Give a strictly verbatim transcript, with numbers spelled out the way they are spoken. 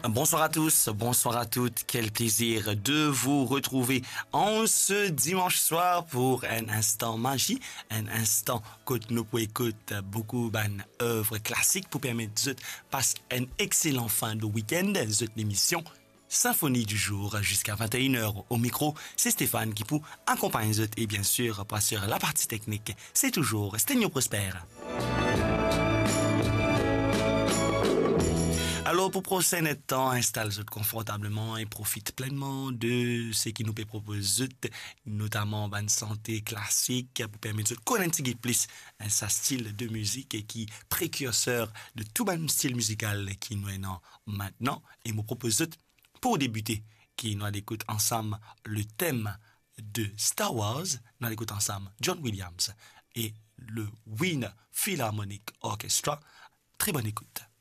Bonsoir à tous, bonsoir à toutes. Quel plaisir de vous retrouver en ce dimanche soir pour un instant magie, un instant que nous pouvons écouter beaucoup d'œuvres classiques pour permettre de passer un excellent fin de week-end. Cette émission Symphonie du jour jusqu'à vingt et une heures au micro, c'est Stéphane qui vous accompagne et bien sûr pas sur la partie technique, c'est toujours Sténio Prosper. Alors, pour prochain temps, installe-vous confortablement et profite pleinement de ce qui nous peut proposer, notamment une santé classique, pour permettre de connaître plus un style de musique qui est précurseur de tout bon style musical qui nous est maintenant. Et nous propose, pour débuter, qui nous écoute ensemble le thème de Star Wars, nous écoute ensemble John Williams et le Wien Philharmonic Orchestra. Très bonne écoute.